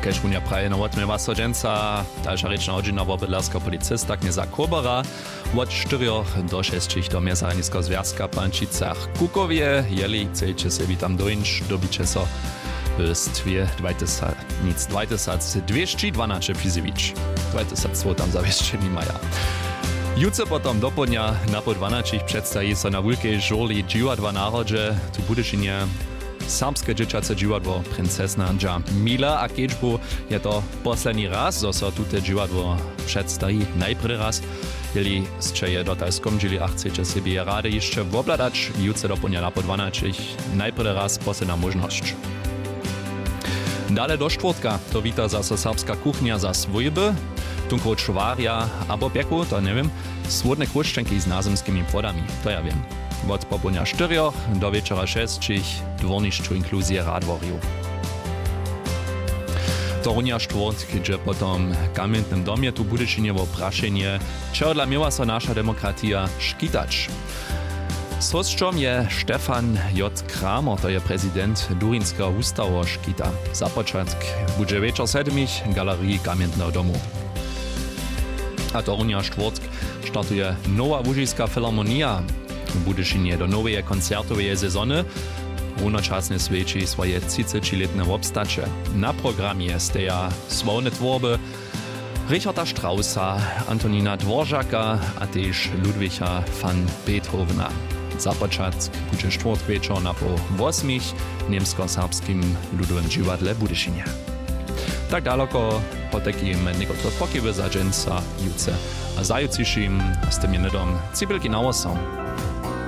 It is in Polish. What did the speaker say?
Kež unia praje na odmiewa sojenca, dalsza rečna hodžina wobydlarska policista Kneza Kobara, od 4 do 6 do Miezahranického związka Pančicach Kukowie, jeli chcecie sobie tam dojść, dobicie so z 212 Pizewicz. 202 tam zawieszczeni maja. Jutro potom do podnia na po 12 przedstawi so na wielkiej żurli dziwadła narodzie, tu Budyšinie serbskie dzieciace dziwadło Princesna Andża Mila, a keďbu je to poslední raz, zo so tute dziwadło przedstawi najprv raz, jeli ste je dotaj skomdžili a chcete sobie je rady jeszcze wobladać, jutro do podnia na po 12 najprv raz posledná možnosť. Dale do štvrtka to wita zase serbska kuchnia za svojby, tunko čvarja, abo pieku, to neviem, svodne kruščenky s názemskými plodami, to ja viem. Od popołudnia 4 do wieczora 6 dworniszczu inkluzję radworiu. To runia czwórtk, gdzie potom w kamiennym domie tu Budyšinie o praszenie, čo dla miała so nasza demokratia škitać. S hosťom je Štefan J. Kramer, to je prezident Durinského ústavu škita. Za počiatok bude večer 7 v galerii Kamienného domu. A to runia štvrtk štartuje nová Łužiska filharmonia v Budyšinie do novej koncertovej sezony. Runočasne svedčí svoje 30-letné obstače. Na programie steja slavné tvorby Richarda Straussa, Antonina Dvořáka a tiež Ludwiga van Beethovena. Za počiatok bude štvrtk večer na po 8 v Niemsko-serbskim ľudovom divadle Budyšinie. Tak daleko po takým niekotro pokyvy za dženca jutce. A zajuciším s tým jednom Cibelky na osam.